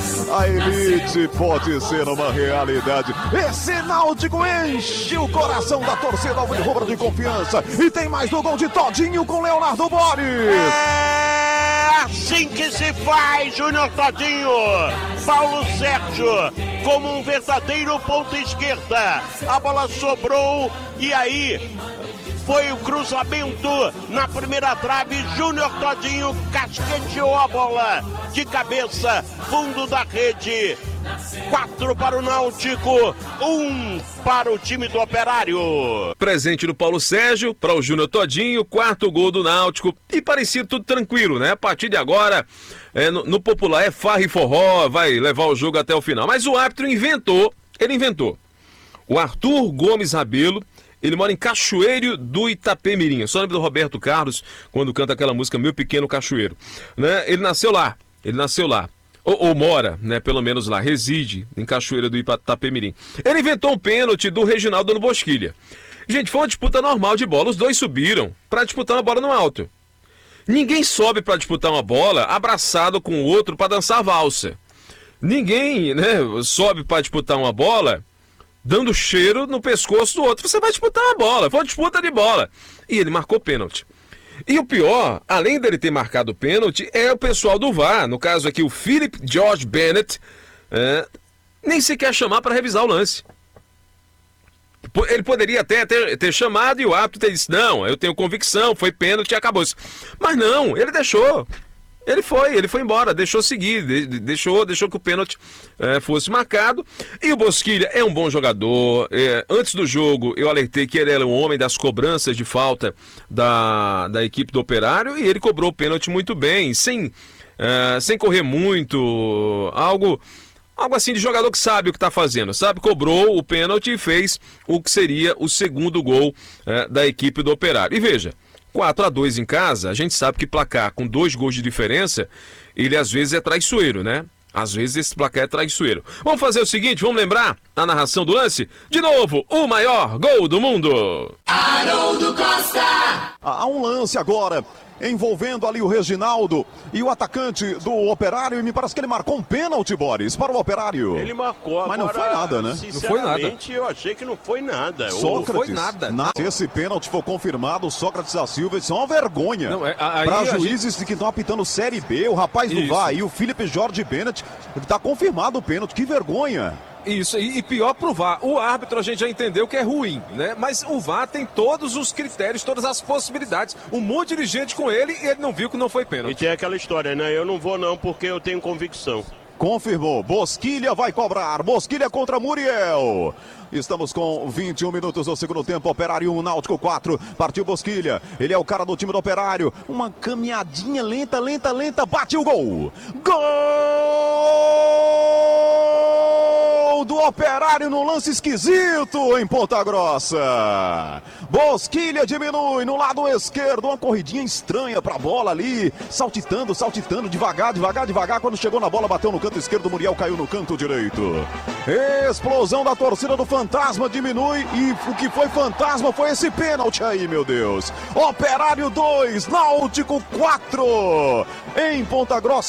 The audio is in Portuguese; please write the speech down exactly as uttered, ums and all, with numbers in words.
A elite pode ser uma realidade. Esse Náutico enche o coração da torcida alvirrubra de confiança. E tem mais do gol de Todinho com Leonardo Boris. É assim que se faz, Júnior Todinho. Paulo Sérgio, como um verdadeiro ponta esquerda. A bola sobrou e aí foi o cruzamento na primeira trave. Júnior Todinho casqueteou a bola de cabeça, fundo da rede. Quatro para o Náutico, um para o time do Operário. Presente do Paulo Sérgio, para o Júnior Todinho, quarto gol do Náutico. E parecia tudo tranquilo, né? A partir de agora, é, no, no popular é farra e forró, vai levar o jogo até o final. Mas o árbitro inventou, ele inventou. O Arthur Gomes Rabelo, ele mora em Cachoeiro do Itapemirim. Só lembra do Roberto Carlos, quando canta aquela música Meu Pequeno Cachoeiro. Né? Ele nasceu lá, ele nasceu lá. Ou, ou mora, né, pelo menos lá, reside em Cachoeira do Itapemirim. Ele inventou um pênalti do Reginaldo no Bosquilha. Gente, foi uma disputa normal de bola, os dois subiram para disputar uma bola no alto. Ninguém sobe para disputar uma bola abraçado com o outro para dançar valsa. Ninguém, né, sobe para disputar uma bola dando cheiro no pescoço do outro. Você vai disputar uma bola, foi uma disputa de bola. E ele marcou pênalti. E o pior, além dele ter marcado o pênalti, é o pessoal do V A R, no caso aqui o Philip George Bennett, é, nem sequer chamar para revisar o lance. Ele poderia até ter, ter chamado e o árbitro ter dito, não, eu tenho convicção, foi pênalti e acabou-se. Mas não, ele deixou. Ele foi, ele foi embora, deixou seguir, deixou, deixou que o pênalti é, fosse marcado. E o Bosquilha é um bom jogador. É, antes do jogo, eu alertei que ele era o homem das cobranças de falta da, da equipe do Operário e ele cobrou o pênalti muito bem, sem, é, sem correr muito, algo, algo assim de jogador que sabe o que está fazendo, sabe? Cobrou o pênalti e fez o que seria o segundo gol é, da equipe do Operário. E veja, quatro a dois em casa, a gente sabe que placar com dois gols de diferença, ele às vezes é traiçoeiro, né? Às vezes esse placar é traiçoeiro. Vamos fazer o seguinte, vamos lembrar a narração do lance? De novo, o maior gol do mundo. Haroldo Costa! Há um lance agora envolvendo ali o Reginaldo e o atacante do Operário, e me parece que ele marcou um pênalti, Boris, para o Operário. Ele marcou, mas não foi nada, né? Não foi nada. Eu achei que não foi nada. Sócrates, não foi nada. nada. Se esse pênalti for confirmado, o Sócrates da Silva, isso é uma vergonha. Não, é, para juízes gente... que estão apitando Série B, o rapaz do V A R e o Felipe Jorge Bennett, está confirmado o pênalti, que vergonha. Isso, e, e pior pro V A R, o árbitro a gente já entendeu que é ruim, né? Mas o V A R tem todos os critérios, todas as possibilidades. Um monte de gente com ele e ele não viu que não foi pênalti. E tem aquela história, né? Eu não vou não porque eu tenho convicção. Confirmou, Bosquilha vai cobrar, Bosquilha contra Muriel. Estamos com vinte e um minutos do segundo tempo, Operário um, Náutico quatro, partiu Bosquilha, ele é o cara do time do Operário, uma caminhadinha lenta, lenta, lenta, bate o gol. Gol do Operário no lance esquisito em Ponta Grossa. Bosquilha diminui no lado esquerdo, uma corridinha estranha pra bola ali, saltitando, saltitando, devagar, devagar, devagar, quando chegou na bola, bateu no canto esquerdo, Muriel caiu no canto direito. Explosão da torcida do Fantasma diminui e o que foi fantasma foi esse pênalti aí, meu Deus. Operário dois, Náutico quatro, em Ponta Grossa.